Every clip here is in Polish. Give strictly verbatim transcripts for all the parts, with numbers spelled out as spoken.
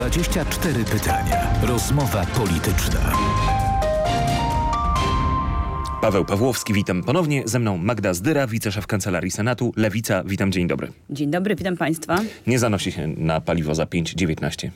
dwadzieścia cztery pytania. Rozmowa polityczna. Paweł Pawłowski, witam ponownie. Ze mną Magda Zdyra, wiceszef Kancelarii Senatu. Lewica, witam, dzień dobry. Dzień dobry, witam państwa. Nie zanosi się na paliwo za pięć dziewiętnaście.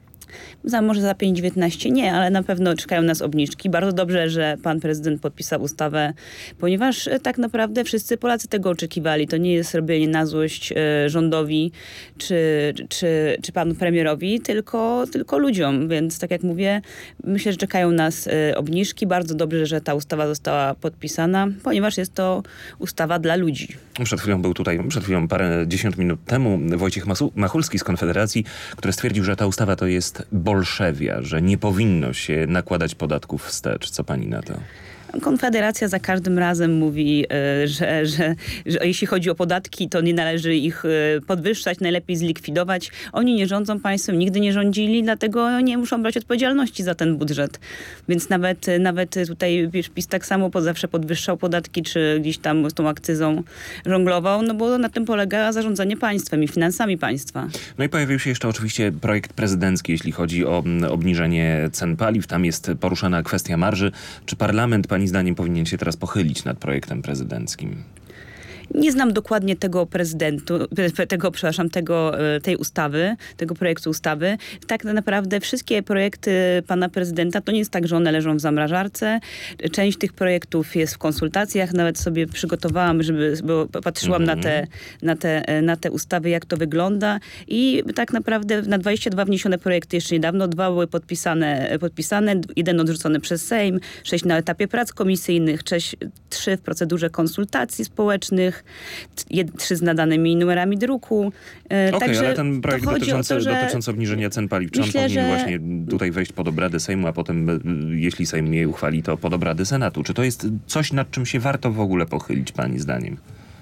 Za, może za pięć dziewiętnaście nie, ale na pewno czekają nas obniżki. Bardzo dobrze, że pan prezydent podpisał ustawę, ponieważ e, tak naprawdę wszyscy Polacy tego oczekiwali. To nie jest robienie na złość e, rządowi czy, czy, czy panu premierowi, tylko, tylko ludziom. Więc tak jak mówię, myślę, że czekają nas e, obniżki. Bardzo dobrze, że ta ustawa została podpisana, ponieważ jest to ustawa dla ludzi. Przed chwilą był tutaj, przed chwilą parę dziesiąt minut temu Wojciech Masu- Machulski z Konfederacji, który stwierdził, że ta ustawa to jest bolszewia, że nie powinno się nakładać podatków wstecz. Co pani na to? Konfederacja za każdym razem mówi, że, że, że jeśli chodzi o podatki, to nie należy ich podwyższać, najlepiej zlikwidować. Oni nie rządzą państwem, nigdy nie rządzili, dlatego nie muszą brać odpowiedzialności za ten budżet. Więc nawet, nawet tutaj wiesz, PiS tak samo pod, zawsze podwyższał podatki, czy gdzieś tam z tą akcyzą żonglował, no bo na tym polega zarządzanie państwem i finansami państwa. No i pojawił się jeszcze oczywiście projekt prezydencki, jeśli chodzi o obniżenie cen paliw. Tam jest poruszana kwestia marży. Czy parlament, pani zdaniem, powinien się teraz pochylić nad projektem prezydenckim? Nie znam dokładnie tego prezydentu, tego, przepraszam, tego, tej ustawy, tego projektu ustawy. Tak naprawdę wszystkie projekty pana prezydenta, to nie jest tak, że one leżą w zamrażarce. Część tych projektów jest w konsultacjach. Nawet sobie przygotowałam, żeby, bo patrzyłam mm-hmm. na, te, na, te, na te ustawy, jak to wygląda. I tak naprawdę na dwadzieścia dwa wniesione projekty jeszcze niedawno, dwa były podpisane, podpisane jeden odrzucony przez Sejm, sześć na etapie prac komisyjnych, sześć, trzy w procedurze konsultacji społecznych, Jed, trzy z nadanymi numerami druku. E, Okej, okay, ale ten projekt dotyczący, to, że... dotyczący obniżenia cen paliw, czy Myślę, on powinien że... właśnie tutaj wejść pod obrady Sejmu, a potem, jeśli Sejm je uchwali, to pod obrady Senatu? Czy to jest coś, nad czym się warto w ogóle pochylić, pani zdaniem?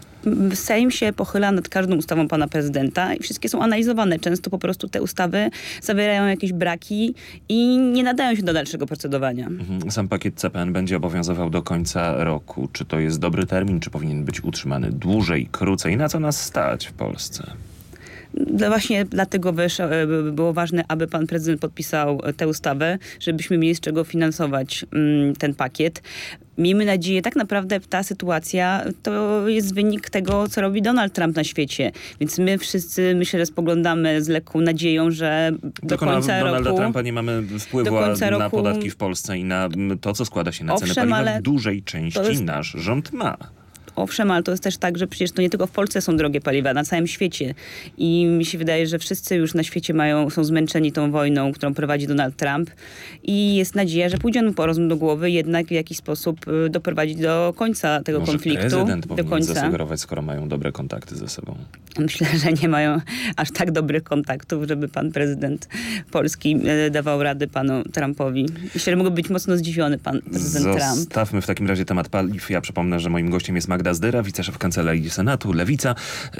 Sejm się pochyla nad każdą ustawą pana prezydenta i wszystkie są analizowane. Często po prostu te ustawy zawierają jakieś braki i nie nadają się do dalszego procedowania. Sam pakiet C P N będzie obowiązywał do końca roku. Czy to jest dobry termin, czy powinien być utrzymany dłużej, krócej? Na co nas stać w Polsce? Właśnie dlatego wiesz, było ważne, aby pan prezydent podpisał tę ustawę, żebyśmy mieli z czego finansować mm, ten pakiet. Miejmy nadzieję, tak naprawdę ta sytuacja to jest wynik tego, co robi Donald Trump na świecie. Więc my wszyscy, myślę, że spoglądamy z lekką nadzieją, że do Tylko końca na roku... Donalda Trumpa nie mamy wpływu na roku, podatki w Polsce i na to, co składa się na cenę paliwa. W dużej części jest... nasz rząd ma. Owszem, ale to jest też tak, że przecież to nie tylko w Polsce są drogie paliwa, na całym świecie. I mi się wydaje, że wszyscy już na świecie mają, są zmęczeni tą wojną, którą prowadzi Donald Trump. I jest nadzieja, że pójdzie mu po rozum do głowy, jednak w jakiś sposób doprowadzić do końca tego Może konfliktu. prezydent do powinien końca. zasugerować, skoro mają dobre kontakty ze sobą. Myślę, że nie mają aż tak dobrych kontaktów, żeby pan prezydent Polski dawał rady panu Trumpowi. Myślę, że mógłby być mocno zdziwiony pan prezydent Trump. Zostawmy w takim razie temat paliw. Ja przypomnę, że moim gościem jest Magda Zdyra, wiceszef Kancelarii Senatu, Lewica.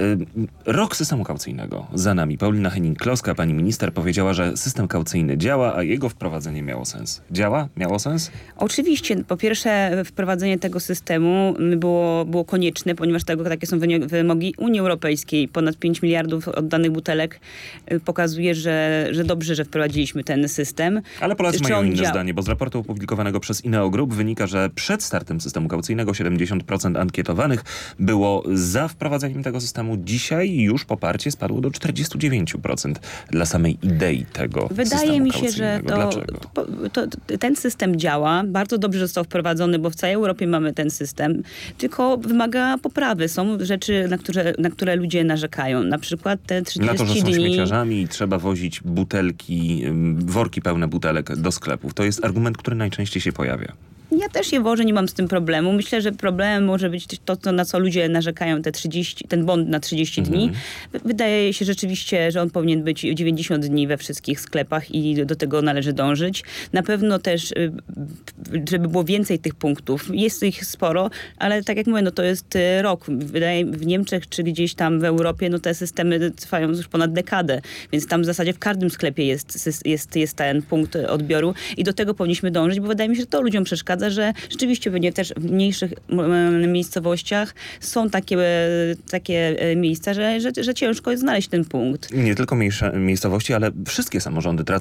Rok systemu kaucyjnego za nami. Paulina Hennig-Kloska, pani minister, powiedziała, że system kaucyjny działa, a jego wprowadzenie miało sens. Działa? Miało sens? Oczywiście. Po pierwsze, wprowadzenie tego systemu było, było konieczne, ponieważ tego, takie są wymogi Unii Europejskiej. Ponad pięć miliardów oddanych butelek pokazuje, że, że dobrze, że wprowadziliśmy ten system. Ale Polacy Czy mają inne dzia... zdanie, bo z raportu opublikowanego przez Ineo Group wynika, że przed startem systemu kaucyjnego siedemdziesiąt procent ankietowanych było za wprowadzeniem tego systemu. Dzisiaj już poparcie spadło do czterdzieści dziewięć procent dla samej idei tego Wydaje systemu mi się, że to, to, to, to, ten system działa. Bardzo dobrze został wprowadzony, bo w całej Europie mamy ten system. Tylko wymaga poprawy. Są rzeczy, na które, na które ludzie narzekają. Na przykład te trzydzieści dni. Na to, że są dni... śmieciarzami i trzeba wozić butelki, worki pełne butelek do sklepów. To jest argument, który najczęściej się pojawia. Ja też je wożę, nie mam z tym problemu. Myślę, że problemem może być to, to na co ludzie narzekają, te trzydzieści, ten bond na trzydzieści dni. Wydaje się rzeczywiście, że on powinien być dziewięćdziesiąt dni we wszystkich sklepach i do tego należy dążyć. Na pewno też, żeby było więcej tych punktów. Jest ich sporo, ale tak jak mówię, no to jest rok. Wydaje w Niemczech czy gdzieś tam w Europie, no te systemy trwają już ponad dekadę, więc tam w zasadzie w każdym sklepie jest, jest, jest ten punkt odbioru i do tego powinniśmy dążyć, bo wydaje mi się, że to ludziom przeszkadza, że rzeczywiście pewnie też w mniejszych miejscowościach są takie, takie miejsca, że, że, że ciężko jest znaleźć ten punkt. Nie tylko mniejsze miejscowości, ale wszystkie samorządy tracą